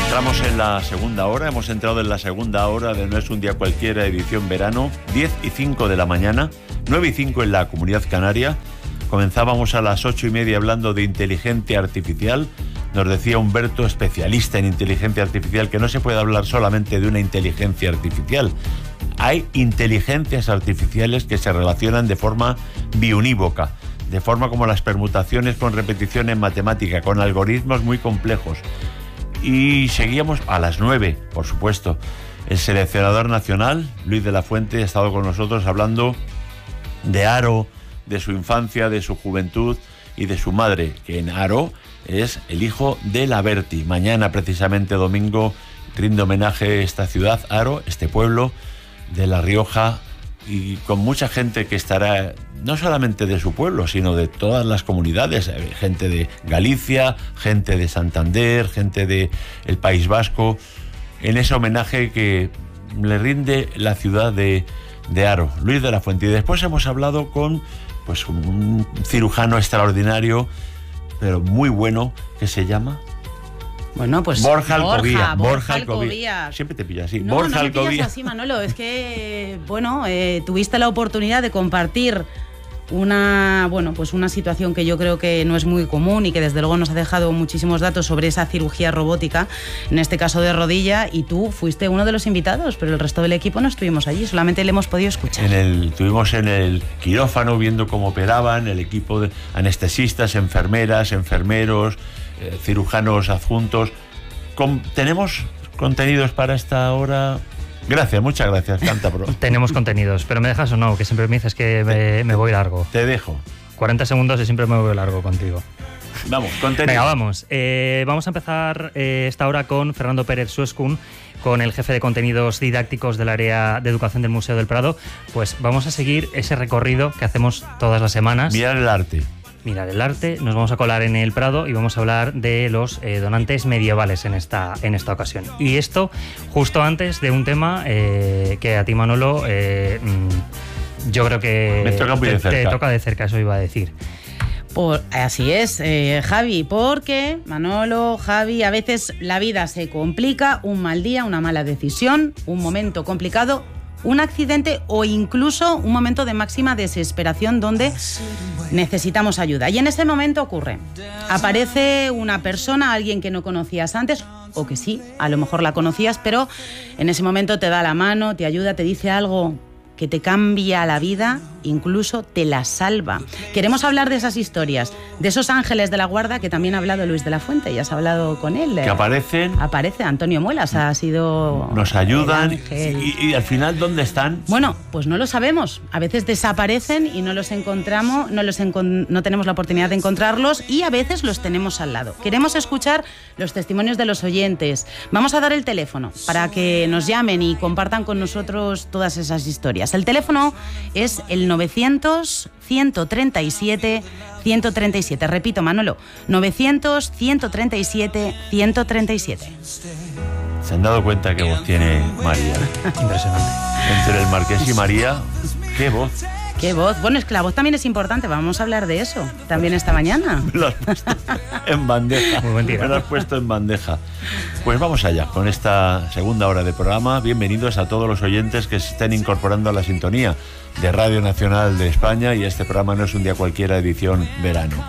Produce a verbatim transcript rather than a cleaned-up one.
Entramos en la segunda hora, hemos entrado en la segunda hora de No es un día cualquiera, edición verano, diez y cinco de la mañana, nueve y cinco en la Comunidad Canaria. Comenzábamos a las ocho y media hablando de inteligencia artificial. Nos decía Humberto, especialista en inteligencia artificial, que no se puede hablar solamente de una inteligencia artificial. Hay inteligencias artificiales que se relacionan de forma biunívoca, de forma como las permutaciones con repetición en matemática, con algoritmos muy complejos. Y seguíamos a las nueve, por supuesto. El seleccionador nacional, Luis de la Fuente, ha estado con nosotros hablando de Haro, de su infancia, de su juventud y de su madre, que en Haro es el hijo de la Berti. Mañana, precisamente domingo, rinde homenaje a esta ciudad, Haro, este pueblo de La Rioja, y con mucha gente que estará, no solamente de su pueblo, sino de todas las comunidades, gente de Galicia, gente de Santander, gente del País Vasco, en ese homenaje que le rinde la ciudad de, de Haro, Luis de la Fuente. Y después hemos hablado con pues, un cirujano extraordinario, pero muy bueno, que se llama... Bueno, pues Borja Alcobía. Borja, Borja Alcobía. Siempre te pillas así. No, Borja no me Alcobía. pillas así, Manolo. Es que, bueno, eh, tuviste la oportunidad de compartir una, bueno, pues una situación que yo creo que no es muy común y que desde luego nos ha dejado muchísimos datos sobre esa cirugía robótica, en este caso de rodilla, y tú fuiste uno de los invitados, pero el resto del equipo no estuvimos allí, solamente le hemos podido escuchar. En el, estuvimos en el quirófano viendo cómo operaban, el equipo de anestesistas, enfermeras, enfermeros, eh, cirujanos adjuntos. Con, ¿Tenemos contenidos para esta hora? Gracias, muchas gracias, Canta Pro. Tenemos contenidos, pero ¿me dejas o no? Que siempre me dices que me, me voy largo. Te dejo. cuarenta segundos y siempre me voy largo contigo. Vamos, contenidos. Venga, vamos. Eh, vamos a empezar eh, esta hora con Fernando Pérez Suescun, con el jefe de contenidos didácticos del área de educación del Museo del Prado. Pues vamos a seguir ese recorrido que hacemos todas las semanas. Mirar el arte. Mirar el arte, nos vamos a colar en el Prado y vamos a hablar de los eh, donantes medievales en esta, en esta ocasión. Y esto justo antes de un tema eh, que a ti, Manolo, eh, yo creo que Me toca muy te, de cerca. te toca de cerca, eso iba a decir. Por, así es, eh, Javi, porque, Manolo, Javi, a veces la vida se complica, un mal día, una mala decisión, un momento complicado, un accidente o incluso un momento de máxima desesperación donde necesitamos ayuda. Y en ese momento ocurre. Aparece una persona, alguien que no conocías antes, o que sí, a lo mejor la conocías, pero en ese momento te da la mano, te ayuda, te dice algo que te cambia la vida, incluso te la salva. Queremos hablar de esas historias, de esos ángeles de la guarda que también ha hablado Luis de la Fuente, ya has hablado con él. Que aparecen. Aparece, Antonio Muelas ha sido... Nos ayudan y, y al final, ¿dónde están? Bueno, pues no lo sabemos. A veces desaparecen y no los encontramos, no, los encon- no tenemos la oportunidad de encontrarlos y a veces los tenemos al lado. Queremos escuchar los testimonios de los oyentes. Vamos a dar el teléfono para que nos llamen y compartan con nosotros todas esas historias. El teléfono es el novecientos, ciento treinta y siete, ciento treinta y siete. Repito, Manolo, novecientos, ciento treinta y siete, ciento treinta y siete. ¿Se han dado cuenta qué voz tiene María? Impresionante. Entre el Marqués y María, qué voz. ¿Qué voz? Bueno, es que la voz también es importante. Vamos a hablar de eso también esta mañana. Me lo has puesto en bandeja. Muy buen tiro. Me lo has puesto en bandeja. Pues vamos allá con esta segunda hora de programa. Bienvenidos a todos los oyentes que se estén incorporando a la sintonía de Radio Nacional de España, y este programa No es un día cualquiera, edición verano.